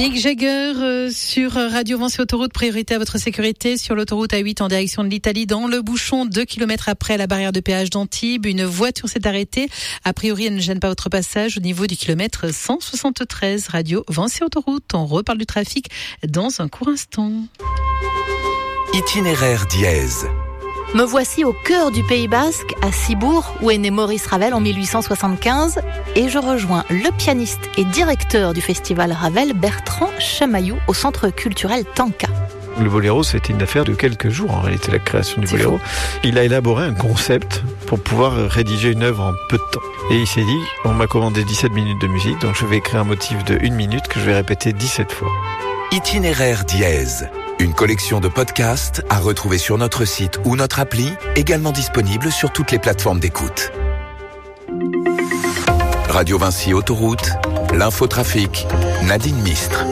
Mick Jagger sur Radio Vinci Autoroute, priorité à votre sécurité sur l'autoroute A8 en direction de l'Italie. Dans le bouchon, 2 km après la barrière de péage d'Antibes, une voiture s'est arrêtée. A priori, elle ne gêne pas votre passage au niveau du kilomètre 173. Radio Vinci Autoroute, on reparle du trafic dans un court instant. Itinéraire dièse. Me voici au cœur du Pays Basque, à Cibourg, où est né Maurice Ravel en 1875, et je rejoins le pianiste et directeur du festival Ravel, Bertrand Chamaillou, au centre culturel Tanka. Le boléro, c'était une affaire de quelques jours, en réalité, la création du boléro. Il a élaboré un concept pour pouvoir rédiger une œuvre en peu de temps. Et il s'est dit, on m'a commandé 17 minutes de musique, donc je vais écrire un motif de 1 minute que je vais répéter 17 fois. Itinéraire dièse. Une collection de podcasts à retrouver sur notre site ou notre appli, également disponible sur toutes les plateformes d'écoute. Radio Vinci Autoroute, l'infotrafic, Nadine Mistre.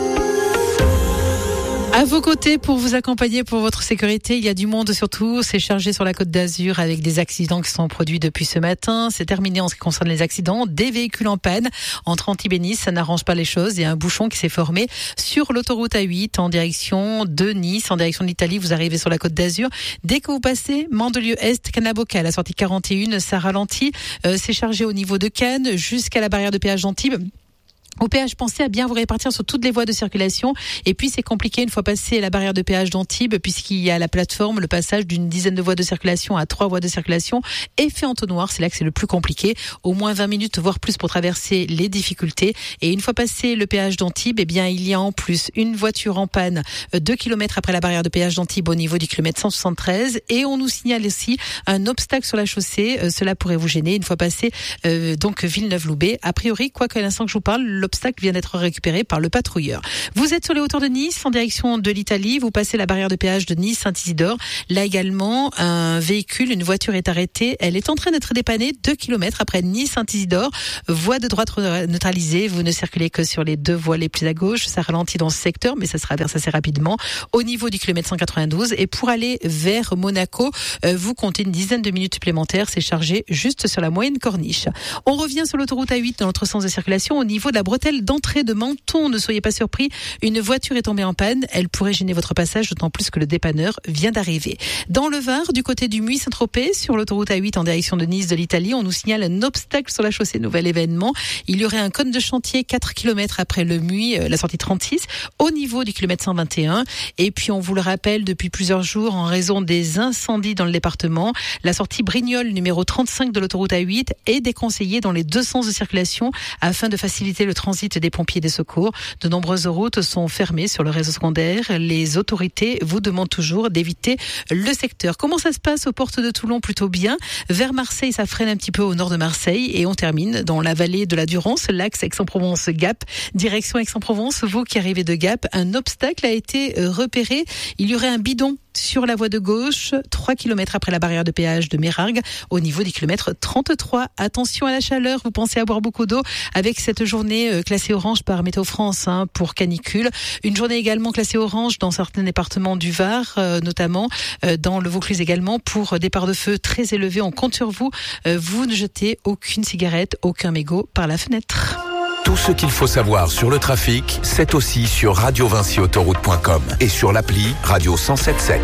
À vos côtés pour vous accompagner pour votre sécurité, il y a du monde surtout. C'est chargé sur la Côte d'Azur avec des accidents qui sont produits depuis ce matin. C'est terminé en ce qui concerne les accidents. Des véhicules en panne entre Antibes et Nice, ça n'arrange pas les choses. Il y a un bouchon qui s'est formé sur l'autoroute A8 en direction de Nice, en direction de l'Italie. Vous arrivez sur la Côte d'Azur. Dès que vous passez Mandelieu-Est, Canaboca, la sortie 41, ça ralentit. C'est chargé au niveau de Cannes jusqu'à la barrière de péage d'Antibes. Au péage, pensez à bien vous répartir sur toutes les voies de circulation. Et puis, c'est compliqué une fois passé la barrière de péage d'Antibes, puisqu'il y a la plateforme, le passage d'une dizaine de voies de circulation à 3 voies de circulation est fait en entonnoir. C'est là que c'est le plus compliqué. Au moins 20 minutes, voire plus pour traverser les difficultés. Et une fois passé le péage d'Antibes, eh bien, il y a en plus une voiture en panne 2 km après la barrière de péage d'Antibes au niveau du kilomètre 173. Et on nous signale aussi un obstacle sur la chaussée. Cela pourrait vous gêner une fois passé, donc, Villeneuve-Loubet. A priori, quoi qu'à l'instant que je vous parle, l'obstacle vient d'être récupéré par le patrouilleur. Vous êtes sur les hauteurs de Nice, en direction de l'Italie. Vous passez la barrière de péage de Nice-Saint-Isidore. Là également, un véhicule, une voiture est arrêtée. Elle est en train d'être dépannée 2 km après Nice-Saint-Isidore. Voie de droite neutralisée. Vous ne circulez que sur les 2 voies les plus à gauche. Ça ralentit dans ce secteur, mais ça se traverse assez rapidement. Au niveau du kilomètre 192. Et pour aller vers Monaco, vous comptez une dizaine de minutes supplémentaires. C'est chargé juste sur la moyenne corniche. On revient sur l'autoroute A8 dans l'autre sens de circulation au niveau de la bretelle d'entrée de Menton. Ne soyez pas surpris, une voiture est tombée en panne. Elle pourrait gêner votre passage, d'autant plus que le dépanneur vient d'arriver. Dans le Var, du côté du Muy-Saint-Tropez, sur l'autoroute A8 en direction de Nice de l'Italie, on nous signale un obstacle sur la chaussée. Nouvel événement. Il y aurait un cône de chantier 4 km après le Muy, la sortie 36, au niveau du kilomètre 121. Et puis, on vous le rappelle, depuis plusieurs jours, en raison des incendies dans le département, la sortie Brignoles, numéro 35 de l'autoroute A8, est déconseillée dans les 2 sens de circulation afin de faciliter le transit des pompiers et des secours. De nombreuses routes sont fermées sur le réseau secondaire. Les autorités vous demandent toujours d'éviter le secteur. Comment ça se passe aux portes de Toulon? Plutôt bien. Vers Marseille, ça freine un petit peu au nord de Marseille et on termine dans la vallée de la Durance, l'axe Aix-en-Provence-Gap. Direction Aix-en-Provence, vous qui arrivez de Gap, un obstacle a été repéré. Il y aurait un bidon sur la voie de gauche, 3 km après la barrière de péage de Mérargues, au niveau du kilomètre 33. Attention à la chaleur, vous pensez à boire beaucoup d'eau avec cette journée classée orange par Météo France pour canicule. Une journée également classée orange dans certains départements du Var, notamment dans le Vaucluse également, pour départ de feu très élevé. On compte sur vous. Vous ne jetez aucune cigarette, aucun mégot par la fenêtre. Tout ce qu'il faut savoir sur le trafic, c'est aussi sur radiovinciautoroute.com et sur l'appli Radio 107.7.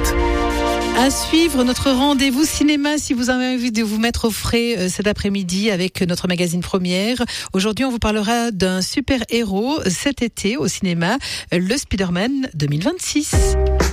À suivre notre rendez-vous cinéma si vous avez envie de vous mettre au frais cet après-midi avec notre magazine Première. Aujourd'hui, on vous parlera d'un super-héros cet été au cinéma, le Spider-Man 2026.